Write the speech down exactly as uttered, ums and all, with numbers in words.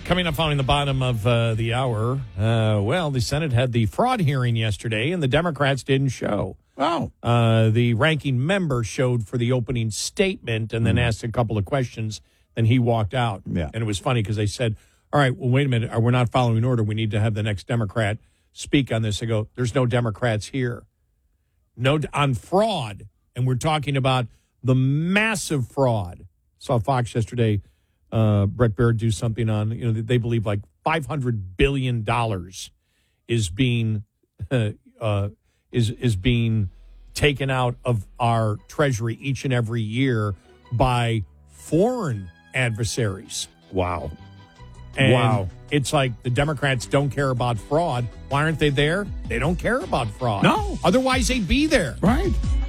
Coming up following the bottom of uh, the hour, uh, well, the Senate had the fraud hearing yesterday, and the Democrats didn't show. Oh. Uh, the ranking member showed for the opening statement and then Mm. asked a couple of questions, and he walked out. Yeah. And it was funny because they said, all right, well, wait a minute. We're not following order. We need to have the next Democrat speak on this. I go, there's no Democrats here. No, on fraud. And we're talking about the massive fraud. Saw Fox yesterday. Uh, Brett Baird do something on, you know, they believe like five hundred billion dollars is being uh, uh, is is being taken out of our treasury each and every year by foreign adversaries. Wow. And wow. It's like the Democrats don't care about fraud. Why aren't they there? They don't care about fraud. No. Otherwise, they'd be there. Right.